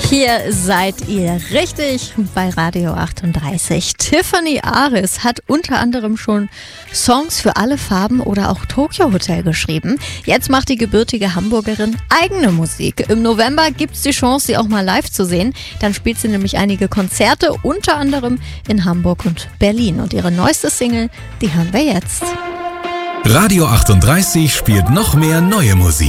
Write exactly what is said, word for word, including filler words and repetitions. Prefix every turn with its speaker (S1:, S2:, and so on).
S1: Hier seid ihr richtig bei Radio achtunddreißig. Tiffany Aris hat unter anderem schon Songs für Alle Farben oder auch Tokyo Hotel geschrieben. Jetzt macht die gebürtige Hamburgerin eigene Musik. Im November gibt es die Chance, sie auch mal live zu sehen. Dann spielt sie nämlich einige Konzerte, unter anderem in Hamburg und Berlin. Und ihre neueste Single, die hören wir jetzt.
S2: Radio achtunddreißig spielt noch mehr neue Musik.